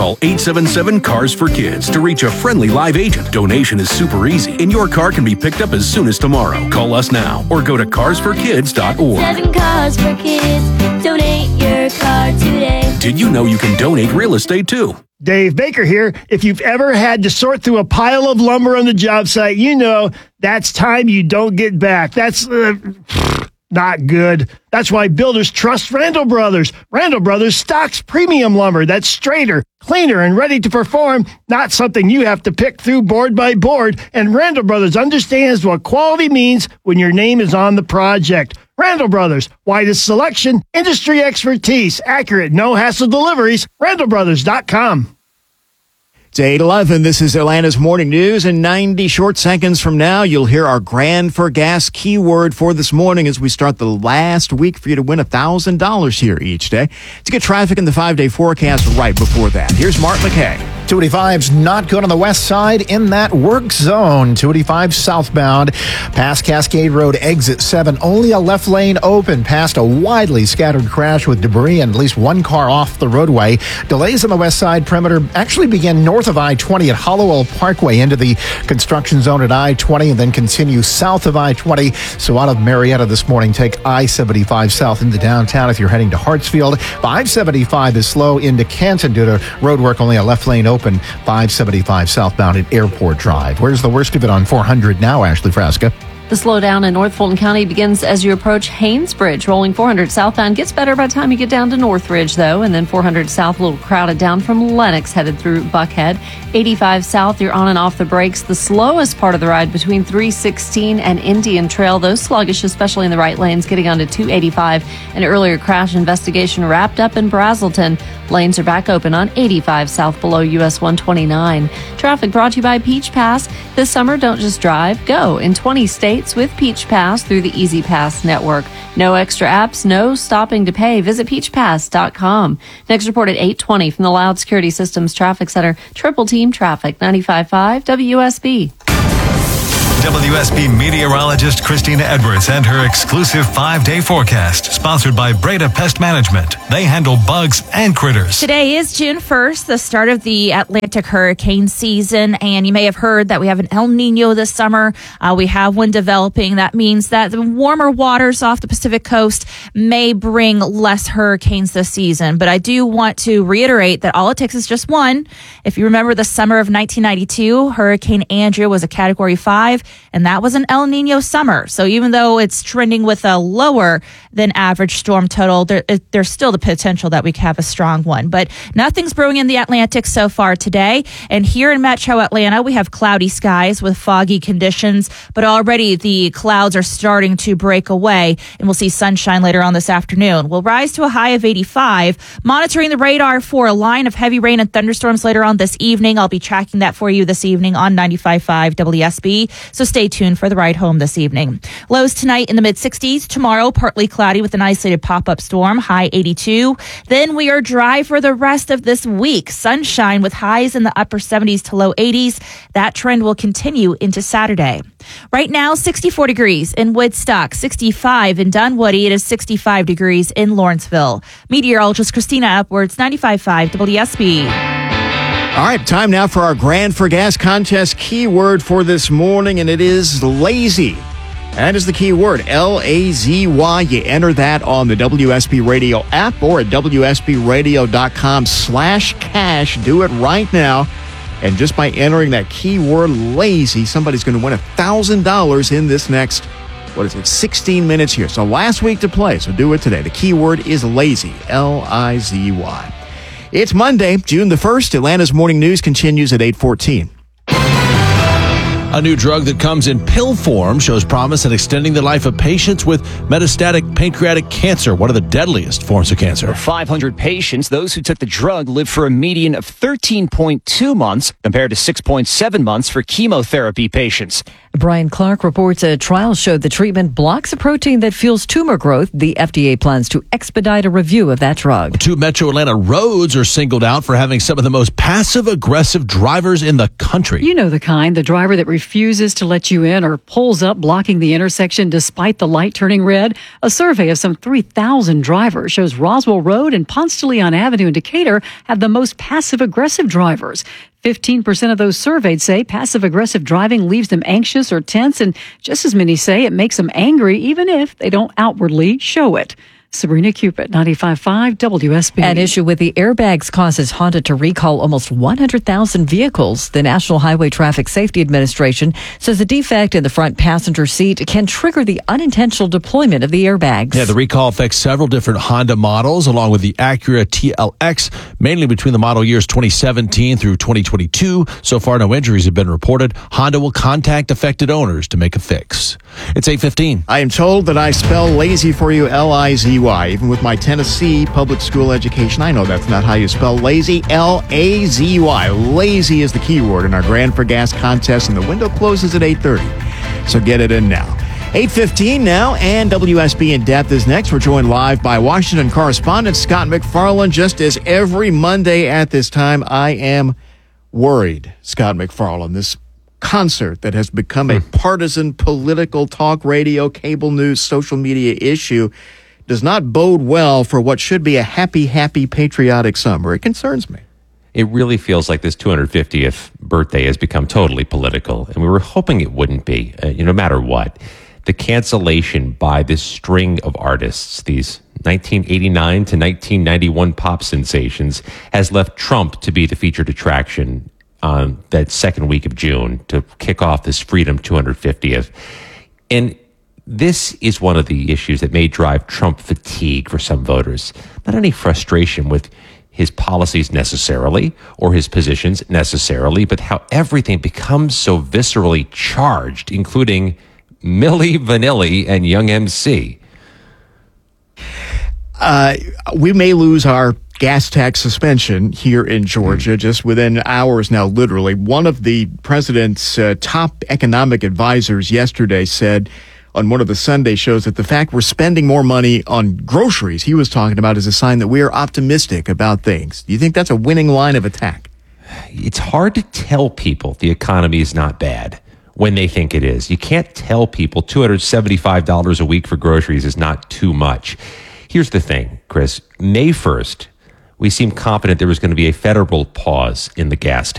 Call 877-CARS-FOR-KIDS to reach a friendly live agent. Donation is super easy, and your car can be picked up as soon as tomorrow. Call us now or go to carsforkids.org. 7 Cars for Kids. Donate your car today. Did you know you can donate real estate too? Dave Baker here. If you've ever had to sort through a pile of lumber on the job site, you know that's time you don't get back. That's not good. That's why builders trust Randall Brothers. Randall Brothers stocks premium lumber that's straighter, cleaner, and ready to perform, not something you have to pick through board by board. And Randall Brothers understands what quality means when your name is on the project. Randall Brothers, widest selection, industry expertise, accurate, no-hassle deliveries, randallbrothers.com. It's 8:11. This is Atlanta's Morning News. In 90 short seconds from now, you'll hear our Grand for Gas keyword for this morning as we start the last week for you to win $1,000 here each day. To get traffic in the 5-day forecast right before that, here's Mark McKay. 285's not good on the west side in that work zone. 285 southbound past Cascade Road, exit 7. Only a left lane open past a widely scattered crash with debris and at least one car off the roadway. Delays on the west side perimeter actually begin north of I-20 at Hollowell Parkway into the construction zone at I-20 and then continue south of I-20. So out of Marietta this morning, take I-75 south into downtown if you're heading to Hartsfield. 575 is slow into Canton due to road work, only a left lane open. 575 southbound at Airport Drive. Where's the worst of it on 400 now, Ashley Frasca? The slowdown in North Fulton County begins as you approach Haynesbridge. Rolling 400 southbound gets better by the time you get down to Northridge, though. And then 400 south, a little crowded down from Lenox, headed through Buckhead. 85 south, you're on and off the brakes. The slowest part of the ride between 316 and Indian Trail. Those sluggish, especially in the right lanes, getting onto 285. An earlier crash investigation wrapped up in Brazelton. Lanes are back open on 85 south below US 129. Traffic brought to you by Peach Pass. This summer, don't just drive, go in 20 states with Peach Pass through the Easy Pass network. No extra apps, no stopping to pay. Visit peachpass.com. Next report at 8:20 from the Loud Security Systems Traffic Center. Triple Team Traffic, 95.5 WSB. WSB meteorologist Christina Edwards and her exclusive 5-day forecast, sponsored by Breda Pest Management. They handle bugs and critters. Today is June 1st, the start of the Atlantic hurricane season, and you may have heard that we have an El Nino this summer. We have one developing. That means that the warmer waters off the Pacific coast may bring less hurricanes this season. But I do want to reiterate that all it takes is just one. If you remember the summer of 1992, Hurricane Andrew was a Category 5. And that was an El Nino summer. So even though it's trending with a lower than average storm total, there's still the potential that we could have a strong one. But nothing's brewing in the Atlantic so far today. And here in Metro Atlanta, we have cloudy skies with foggy conditions. But already the clouds are starting to break away. And we'll see sunshine later on this afternoon. We'll rise to a high of 85. Monitoring the radar for a line of heavy rain and thunderstorms later on this evening. I'll be tracking that for you this evening on 95.5 WSB. So stay tuned for the ride home this evening. Lows tonight in the mid-60s. Tomorrow, partly cloudy with an isolated pop-up storm, high 82. Then we are dry for the rest of this week. Sunshine with highs in the upper 70s to low 80s. That trend will continue into Saturday. Right now, 64 degrees in Woodstock, 65 in Dunwoody. It is 65 degrees in Lawrenceville. Meteorologist Christina Edwards, 95.5 WSB. All right, time now for our Grand for Gas contest keyword for this morning, and it is lazy. That is the keyword, L-A-Z-Y. You enter that on the WSB Radio app or at WSBRadio.com/cash. Do it right now. And just by entering that keyword lazy, somebody's going to win $1,000 in this next, 16 minutes here. So last week to play, so do it today. The keyword is lazy, L-I-Z-Y. It's Monday, June the 1st. Atlanta's Morning News continues at 8:14. A new drug that comes in pill form shows promise in extending the life of patients with metastatic pancreatic cancer, one of the deadliest forms of cancer. For 500 patients, those who took the drug lived for a median of 13.2 months compared to 6.7 months for chemotherapy patients. Brian Clark reports a trial showed the treatment blocks a protein that fuels tumor growth. The FDA plans to expedite a review of that drug. 2 metro Atlanta roads are singled out for having some of the most passive-aggressive drivers in the country. You know the kind, the driver that refuses to let you in or pulls up blocking the intersection despite the light turning red. A survey of some 3,000 drivers shows Roswell Road and Ponce de Leon Avenue in Decatur have the most passive-aggressive drivers. 15% of those surveyed say passive-aggressive driving leaves them anxious or tense, and just as many say it makes them angry even if they don't outwardly show it. Sabrina Cupid, 95.5 WSB. An issue with the airbags causes Honda to recall almost 100,000 vehicles. The National Highway Traffic Safety Administration says a defect in the front passenger seat can trigger the unintentional deployment of the airbags. Yeah, the recall affects several different Honda models, along with the Acura TLX, mainly between the model years 2017 through 2022. So far, no injuries have been reported. Honda will contact affected owners to make a fix. It's 8:15. I am told that I spell lazy for you, L-I-Z-Y. Even with my Tennessee public school education, I know that's not how you spell lazy. L-A-Z-Y. Lazy is the key word in our Grand for Gas contest, and the window closes at 8:30. So get it in now. 8:15 now, and WSB In Depth is next. We're joined live by Washington correspondent Scott McFarland. Just as every Monday at this time, I am worried, Scott McFarland, this concert that has become a partisan political talk radio, cable news, social media issue does not bode well for what should be a happy, patriotic summer. It concerns me. It really feels like this 250th birthday has become totally political, and we were hoping it wouldn't be, no matter what. The cancellation by this string of artists, these 1989 to 1991 pop sensations, has left Trump to be the featured attraction on that second week of June to kick off this Freedom 250th. And this is one of the issues that may drive Trump fatigue for some voters. Not any frustration with his policies necessarily, or his positions necessarily, but how everything becomes so viscerally charged, including Milli Vanilli and Young MC. We may lose our gas tax suspension here in Georgia just within hours now, literally. One of the president's top economic advisors yesterday said on one of the Sunday shows that the fact we're spending more money on groceries, he was talking about, is a sign that we are optimistic about things. Do you think that's a winning line of attack? It's hard to tell people the economy is not bad when they think it is. You can't tell people $275 a week for groceries is not too much. Here's the thing, Chris. May 1st, we seemed confident there was going to be a federal pause in the gas tax.